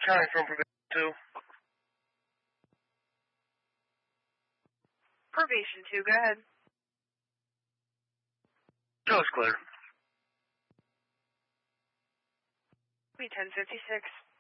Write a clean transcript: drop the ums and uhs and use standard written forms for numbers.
Calling from Probation 2. Probation 2, go ahead. Joe is clear. Be 1056.